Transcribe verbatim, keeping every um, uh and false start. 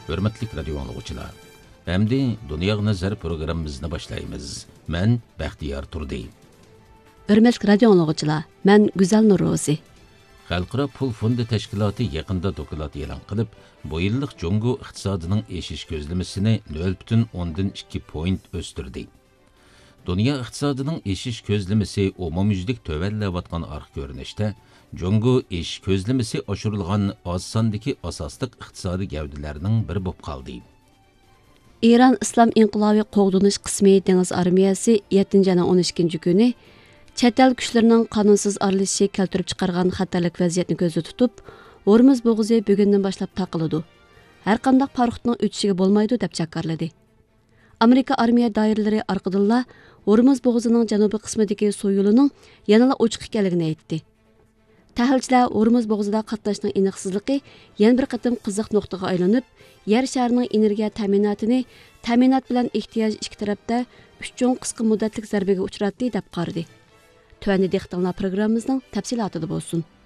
Hürmetlik radio anlıqçılar. Әмді Dünya Nazar programımızını başlayımız. Mən Bəxtiyar Turdi. Hürmetlik radio anlıqçılar. Mən Güzel Nurozi. Xalqaro Pul Fondi Təşkilatı yaqında dokulat e'lon qilib, bu yillik Jongo iqtisodining eshish ko'zlamasini nol butun o'ndan ikki point o'stirdi. Dünya iqtisodining eshish ko'zlamasi umumyuzlik tövəlləvatqan arq ko'rinishda, Jongo eshish ko'zlamasi oshirilgan oz sondagi asosliq iqtisodiy gavdalarning biri bo'lib qoldi. İran İslam İnqilobiy qo'g'dinish qismi dengiz armiyasi yettinchi ayning o'n ikkinchi kuni chet el kuchlarining qonunsiz aralashishi keltirib chiqargan xatarlik vaziyatni ko'zda tutib, Hormuz bo'g'ozi bugundan boshlab taqiladi. Har qanday paruxtning o'tishiga bo'lmaydi deb chakarladi. Amerika armiya doiralari orqadilla Hormuz bo'g'ozining janubiy qismidagi suv yo'lining yanada ochiq ekanligini aytdi. Tahlilchilar Hormuz bo'g'ozida qatnashning aniqsizligi yana bir qatim qiziq nuqtaga aylanib, yer sharining energiya ta'minotini ta'minot bilan ehtiyoj ikki tarafda uch cho'ng qisqa muddatlik zarbaga uchratdi deb qaradi. Tövəndə dextanlar proqramımızın təfsilatı da olsun.